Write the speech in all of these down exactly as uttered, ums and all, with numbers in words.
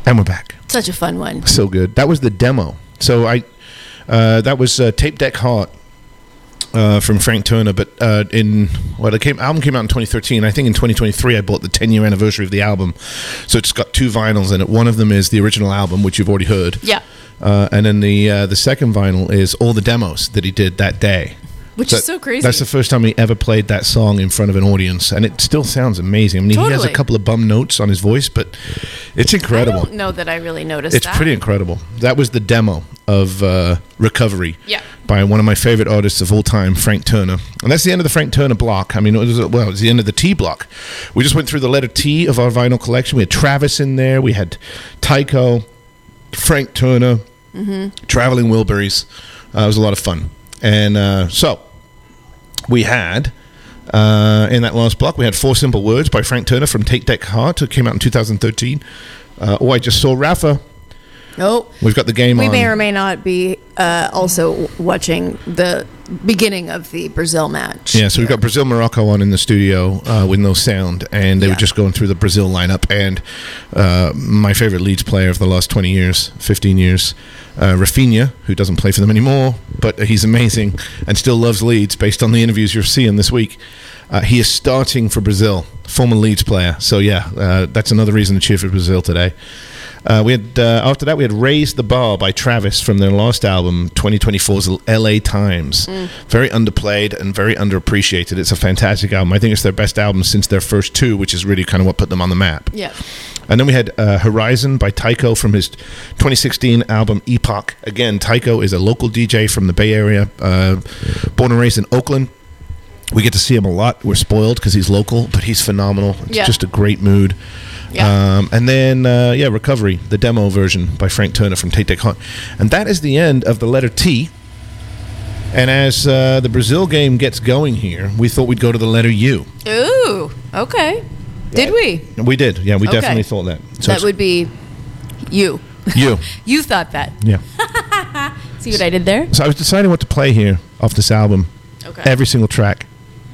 And we're back. Such a fun one. So good. That was the demo. So I, uh, that was uh, Tape Deck Heart uh, from Frank Turner. But uh, in well, the came, album came out in twenty thirteen. I think in twenty twenty-three I bought the ten year anniversary of the album. So it's got two vinyls in it. One of them is the original album, which you've already heard. Yeah. Uh, and then the uh, the second vinyl is all the demos that he did that day. Which so is so crazy. That's the first time he ever played that song in front of an audience, and it still sounds amazing. I mean, Totally. he has a couple of bum notes on his voice, but it's incredible. I don't know that I really noticed It's that. pretty incredible. That was the demo of uh, Recovery Yeah. by one of my favorite artists of all time, Frank Turner. And that's the end of the Frank Turner block. I mean, it was, well, it was the end of the T block. We just went through the letter T of our vinyl collection. We had Travis in there. We had Tycho, Frank Turner, Mm-hmm. Traveling Wilburys. Uh, it was a lot of fun. And uh, so we had... Uh, in that last block, we had Four Simple Words by Frank Turner from Tape Deck Heart. It came out in two thousand thirteen. Uh, oh, I just saw Rafa. Oh, We've got the game we on. may or may not be uh, also watching the beginning of the Brazil match. Yeah, so we've got Brazil Morocco on in the studio uh, with no sound, and they Yeah. were just going through the Brazil lineup. And uh, my favorite Leeds player of the last twenty years, fifteen years, uh, Rafinha, who doesn't play for them anymore, but he's amazing and still loves Leeds based on the interviews you're seeing this week. Uh, he is starting for Brazil, former Leeds player. So yeah, uh, that's another reason to cheer for Brazil today. Uh, we had uh, after that we had "Raise the Bar" by Travis from their last album, twenty twenty-four's L A Times. Mm. Very underplayed and very underappreciated. It's a fantastic album. I think it's their best album since their first two, which is really kind of what put them on the map. Yeah. And then we had uh, "Horizon" by Tycho from his twenty sixteen album Epoch. Again, Tycho is a local D J from the Bay Area, uh, born and raised in Oakland. We get to see him a lot. We're spoiled because he's local, but he's phenomenal. It's Yeah. just a great mood. Yeah. Um, and then, uh, yeah, Recovery, the demo version by Frank Turner from Tape Deck Heart. And that is the end of the letter T. And as uh, the Brazil game gets going here, we thought we'd go to the letter U. Ooh, okay. Did we? We did. Yeah, we Okay. definitely thought that. So That it's would be you. you. You thought that. Yeah. See what I did there? So I was deciding what to play here off this album. Okay. Every single track.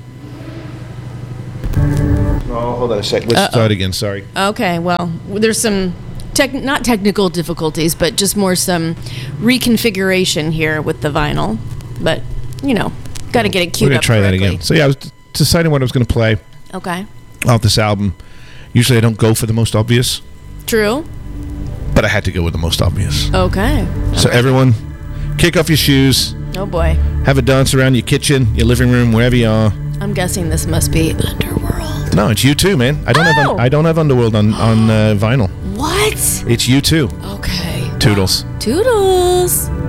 Oh, hold on a sec. Let's Uh-oh. start again. Sorry. Okay, well, there's some, tech, not technical difficulties, but just more some reconfiguration here with the vinyl. But, you know, got to get it We're queued going up to try correctly. that again. So, yeah, I was d- deciding what I was going to play Okay. off this album. Usually I don't go for the most obvious, True. but I had to go with the most obvious. Okay. So, everyone, kick off your shoes, Oh, boy. have a dance around your kitchen, your living room, wherever you are. I'm guessing this must be Underworld. No, it's you too, man. I don't have Oh! un- I don't have Underworld on on uh, vinyl. What? It's you too. Okay. Toodles. Toodles.